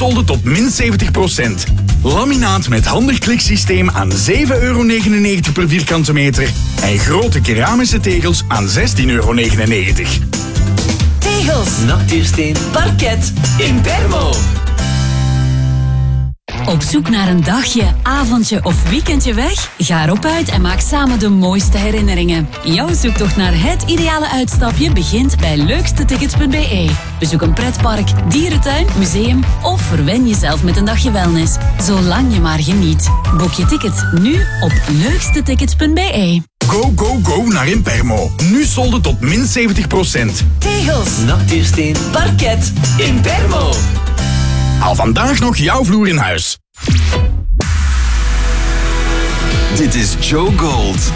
solden tot min 70%. Laminaat met handig kliksysteem aan €7,99 per vierkante meter. En grote keramische tegels aan €16,99. Tegels, natuursteen, parket, Impermo. Op zoek naar een dagje, avondje of weekendje weg? Ga erop uit en maak samen de mooiste herinneringen. Jouw zoektocht naar het ideale uitstapje begint bij leukstetickets.be. Bezoek een pretpark, dierentuin, museum of verwen jezelf met een dagje wellness. Zolang je maar geniet. Boek je ticket nu op leukstetickets.be. Go, go, go naar Impermo. Nu solden tot min 70%. Tegels, natuursteen, parket, Impermo. Haal vandaag nog jouw vloer in huis. Dit is Joe Gold.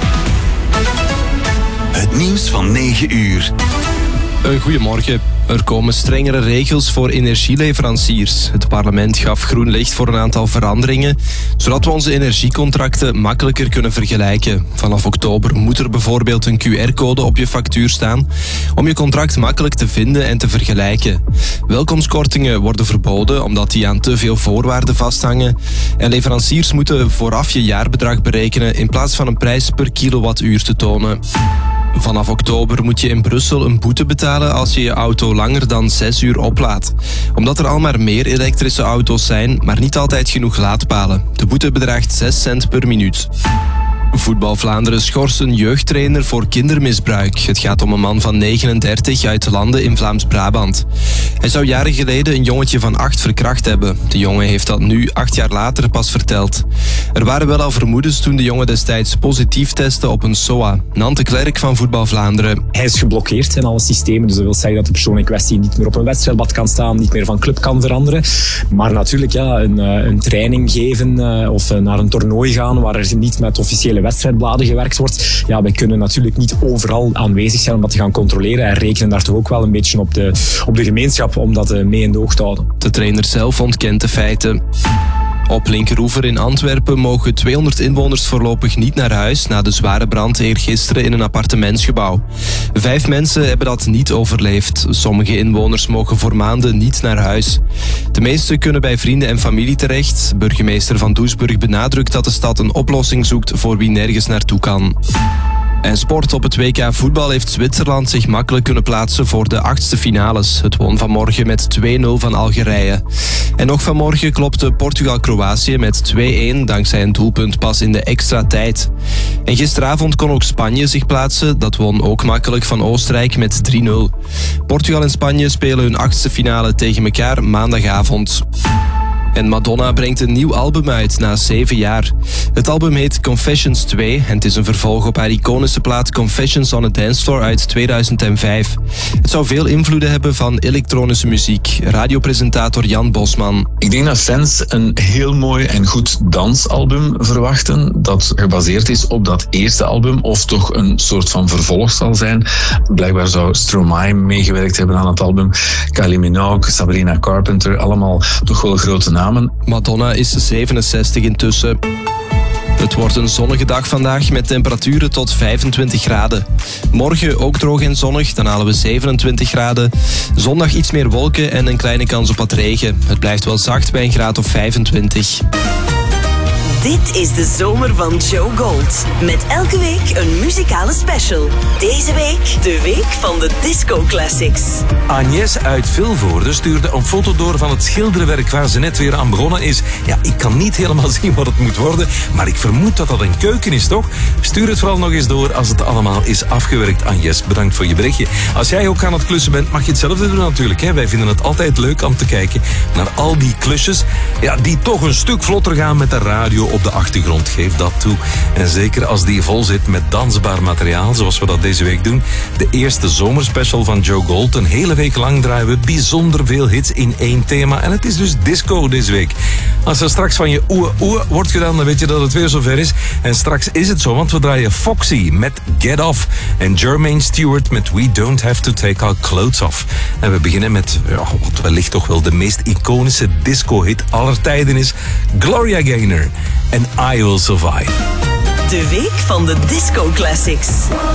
Het nieuws van 9 uur. Goedemorgen. Er komen strengere regels voor energieleveranciers. Het parlement gaf groen licht voor een aantal veranderingen, zodat we onze energiecontracten makkelijker kunnen vergelijken. Vanaf oktober moet er bijvoorbeeld een QR-code op je factuur staan om je contract makkelijk te vinden en te vergelijken. Welkomstkortingen worden verboden omdat die aan te veel voorwaarden vasthangen. En leveranciers moeten vooraf je jaarbedrag berekenen in plaats van een prijs per kilowattuur te tonen. Vanaf oktober moet je in Brussel een boete betalen als je je auto langer dan 6 uur oplaadt. Omdat er al maar meer elektrische auto's zijn, maar niet altijd genoeg laadpalen. De boete bedraagt 6 cent per minuut. Voetbal Vlaanderen schorst een jeugdtrainer voor kindermisbruik. Het gaat om een man van 39 uit Landen in Vlaams-Brabant. Hij zou jaren geleden een jongetje van 8 verkracht hebben. De jongen heeft dat nu 8 jaar later pas verteld. Er waren wel al vermoedens toen de jongen destijds positief testte op een SOA. Nante Klerk van Voetbal Vlaanderen. Hij is geblokkeerd in alle systemen, dus dat wil zeggen dat de persoon in kwestie niet meer op een wedstrijdblad kan staan, niet meer van club kan veranderen. Maar natuurlijk, een training geven of naar een toernooi gaan waar er niet met officiële wedstrijdbladen gewerkt wordt. Ja, wij kunnen natuurlijk niet overal aanwezig zijn om dat te gaan controleren en rekenen daar toch ook wel een beetje op de gemeenschap om dat mee in de oog te houden. De trainer zelf ontkent de feiten. Op Linkeroever in Antwerpen mogen 200 inwoners voorlopig niet naar huis na de zware brand eergisteren in een appartementsgebouw. 5 mensen hebben dat niet overleefd. Sommige inwoners mogen voor maanden niet naar huis. De meesten kunnen bij vrienden en familie terecht. Burgemeester Van Doesburg benadrukt dat de stad een oplossing zoekt voor wie nergens naartoe kan. En sport. Op het WK voetbal heeft Zwitserland zich makkelijk kunnen plaatsen voor de 8e finales. Het won vanmorgen met 2-0 van Algerije. En nog vanmorgen klopte Portugal-Kroatië met 2-1 dankzij een doelpunt pas in de extra tijd. En gisteravond kon ook Spanje zich plaatsen. Dat won ook makkelijk van Oostenrijk met 3-0. Portugal en Spanje spelen hun 8e finale tegen elkaar maandagavond. En Madonna brengt een nieuw album uit na 7 jaar. Het album heet Confessions 2 en het is een vervolg op haar iconische plaat Confessions on a Dance Floor uit 2005. Het zou veel invloeden hebben van elektronische muziek. Radiopresentator Jan Bosman. Ik denk dat fans een heel mooi en goed dansalbum verwachten dat gebaseerd is op dat eerste album of toch een soort van vervolg zal zijn. Blijkbaar zou Stromae meegewerkt hebben aan het album. Kylie Minogue, Sabrina Carpenter, allemaal toch wel grote namen. Madonna is 67 intussen. Het wordt een zonnige dag vandaag met temperaturen tot 25 graden. Morgen ook droog en zonnig, dan halen we 27 graden. Zondag iets meer wolken en een kleine kans op wat regen. Het blijft wel zacht bij een graad of 25. Dit is de zomer van Joe Gold. Met elke week een muzikale special. Deze week de week van de Disco Classics. Agnès uit Vilvoorde stuurde een foto door van het schilderwerk waar ze net weer aan begonnen is. Ja, ik kan niet helemaal zien wat het moet worden, maar ik vermoed dat dat een keuken is, toch? Stuur het vooral nog eens door als het allemaal is afgewerkt. Agnès, bedankt voor je berichtje. Als jij ook aan het klussen bent, mag je hetzelfde doen natuurlijk. Hè? Wij vinden het altijd leuk om te kijken naar al die klusjes, ja, die toch een stuk vlotter gaan met de radio op de achtergrond. Geef dat toe. En zeker als die vol zit met dansbaar materiaal, zoals we dat deze week doen. De eerste zomerspecial van Joe Gold. Een hele week lang draaien we bijzonder veel hits in één thema. En het is dus disco deze week. Als er straks van je oe wordt gedaan, dan weet je dat het weer zover is. En straks is het zo, want we draaien Foxy met Get Off. En Jermaine Stewart met We Don't Have to Take Our Clothes Off. En we beginnen met wat wellicht toch wel de meest iconische disco-hit aller tijden is. Gloria Gaynor en I Will Survive. De week van de Disco Classics.